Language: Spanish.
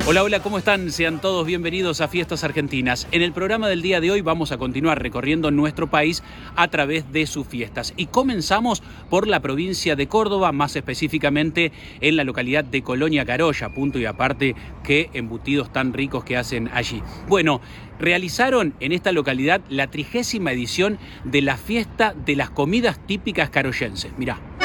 Hola, hola, ¿cómo están? Sean todos bienvenidos a Fiestas Argentinas. En el programa del día de hoy vamos a continuar recorriendo nuestro país a través de sus fiestas. Y comenzamos por la provincia de Córdoba, más específicamente en la localidad de Colonia Carolla, punto y aparte, qué embutidos tan ricos que hacen allí. Bueno, realizaron en esta localidad la 30ª edición de la Fiesta de las Comidas Típicas Caroyenses. Mirá.